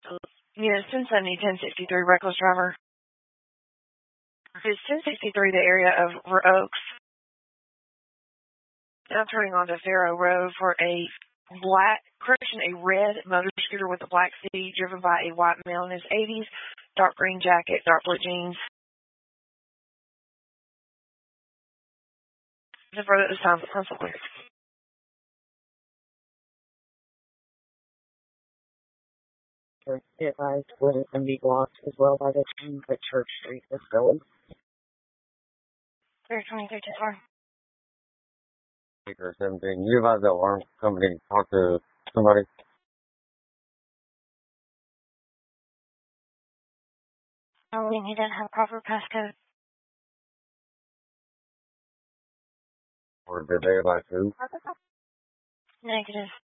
Yes, 1070, 1063, reckless driver. It's 1063, the area of Oaks. Now turning onto Faro Road for a red motor scooter with a black seat, driven by a white male in his 80s, dark green jacket, dark blue jeans. The further at this time, pencil clear. Be advised, will and be blocked as well by the team at Church Street is going. Clear 2324. Or 17. You advise the alarm company to talk to somebody. Oh, we need to have proper passcode. Or did they advise who? Negative.